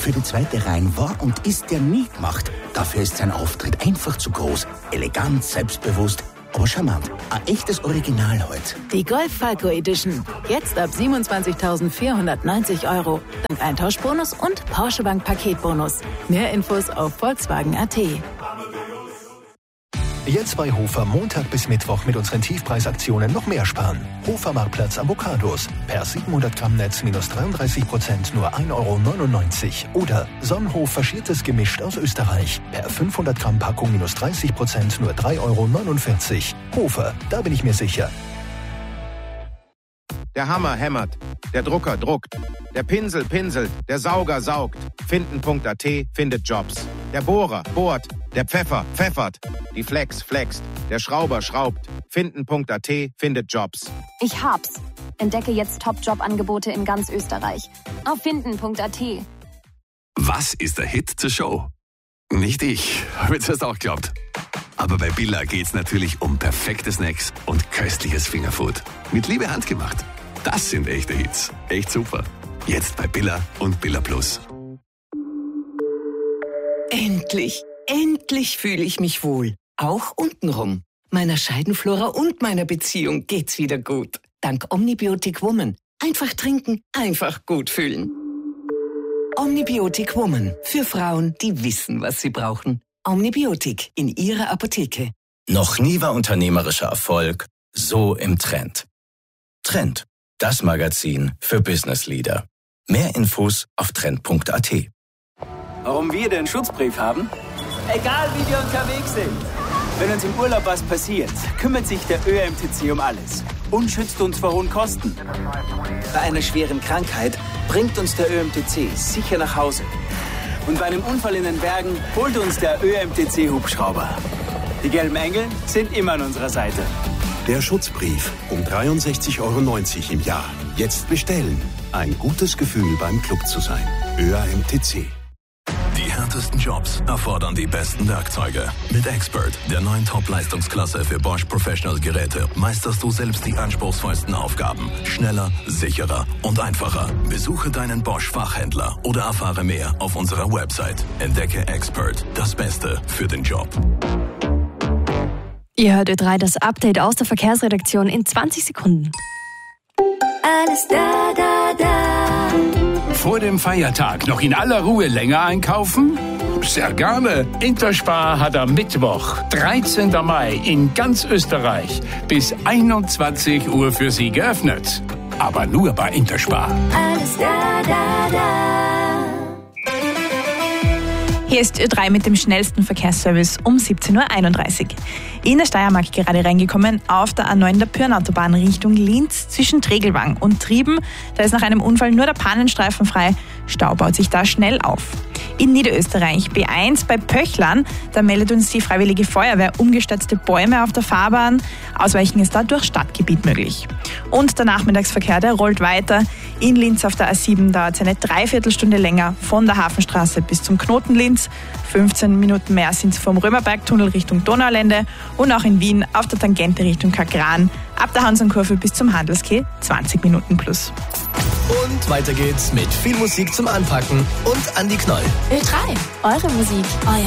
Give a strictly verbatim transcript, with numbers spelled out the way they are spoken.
Für die zweite Reihe war und ist der nie gemacht. Dafür ist sein Auftritt einfach zu groß. Elegant, selbstbewusst, aber charmant. Ein echtes Original heute. Die Golf Falco Edition. Jetzt ab siebenundzwanzigtausendvierhundertneunzig Euro. Dank Eintauschbonus und Porsche Bank Paketbonus. Mehr Infos auf Volkswagen Punkt a t. Jetzt bei Hofer Montag bis Mittwoch mit unseren Tiefpreisaktionen noch mehr sparen. Hofer Marktplatz Avocados. Per siebenhundert Gramm Netz minus dreiunddreißig Prozent nur ein Euro neunundneunzig. Oder Sonnenhof faschiertes Gemischt aus Österreich. Per fünfhundert Gramm Packung minus dreißig Prozent nur drei Euro neunundvierzig. Hofer, da bin ich mir sicher. Der Hammer hämmert, der Drucker druckt, der Pinsel pinselt, der Sauger saugt. Finden Punkt a t findet Jobs. Der Bohrer bohrt, der Pfeffer pfeffert, die Flex flext, der Schrauber schraubt. Finden Punkt a t findet Jobs. Ich hab's. Entdecke jetzt Top-Job-Angebote in ganz Österreich. Auf finden Punkt a t. Was ist der Hit zur Show? Nicht ich, habe jetzt erst auch geglaubt. Aber bei Billa geht's natürlich um perfekte Snacks und köstliches Fingerfood. Mit Liebe handgemacht. Das sind echte Hits. Echt super. Jetzt bei Billa und Billa Plus. Endlich, endlich fühle ich mich wohl. Auch untenrum. Meiner Scheidenflora und meiner Beziehung geht's wieder gut. Dank Omnibiotic Woman. Einfach trinken, einfach gut fühlen. Omnibiotic Woman. Für Frauen, die wissen, was sie brauchen. Omnibiotic in Ihrer Apotheke. Noch nie war unternehmerischer Erfolg so im Trend. Trend, das Magazin für Business Leader. Mehr Infos auf trend Punkt a t. Warum wir den Schutzbrief haben? Egal wie wir unterwegs sind. Wenn uns im Urlaub was passiert, kümmert sich der Ö M T C um alles und schützt uns vor hohen Kosten. Bei einer schweren Krankheit bringt uns der Ö M T C sicher nach Hause. Und bei einem Unfall in den Bergen holt uns der Ö M T C-Hubschrauber. Die gelben Engel sind immer an unserer Seite. Der Schutzbrief um dreiundsechzig Euro neunzig im Jahr. Jetzt bestellen. Ein gutes Gefühl beim Club zu sein. Ö M T C. Die härtesten Jobs erfordern die besten Werkzeuge. Mit Expert, der neuen Top-Leistungsklasse für Bosch Professional Geräte, meisterst du selbst die anspruchsvollsten Aufgaben. Schneller, sicherer und einfacher. Besuche deinen Bosch-Fachhändler oder erfahre mehr auf unserer Website. Entdecke Expert, das Beste für den Job. Ihr hört Ö drei, das Update aus der Verkehrsredaktion in zwanzig Sekunden. Alles da, da, da. Vor dem Feiertag noch in aller Ruhe länger einkaufen? Sehr gerne. Interspar hat am Mittwoch, dreizehnten Mai, in ganz Österreich bis einundzwanzig Uhr für Sie geöffnet. Aber nur bei Interspar. Alles da, da, da. Hier ist Ö drei mit dem schnellsten Verkehrsservice um siebzehn Uhr einunddreißig. In der Steiermark gerade reingekommen, auf der A neun der Pyrnautaubahn Richtung Linz zwischen Tregelwang und Trieben. Da ist nach einem Unfall nur der Pannenstreifen frei. Stau baut sich da schnell auf. In Niederösterreich B eins bei Pöchlern, da meldet uns die Freiwillige Feuerwehr umgestürzte Bäume auf der Fahrbahn. Ausweichen ist da durch Stadtgebiet möglich. Und der Nachmittagsverkehr, der rollt weiter. In Linz auf der A sieben dauert es eine Dreiviertelstunde länger von der Hafenstraße bis zum Knoten Linz. fünfzehn Minuten mehr sind es vom Römerbergtunnel Richtung Donaulände und auch in Wien auf der Tangente Richtung Kakran. Ab der Hansonkurve bis zum Handelskeh zwanzig Minuten plus. Und weiter geht's mit viel Musik zum Anpacken und Andi Knoll. Ö drei, eure Musik, euer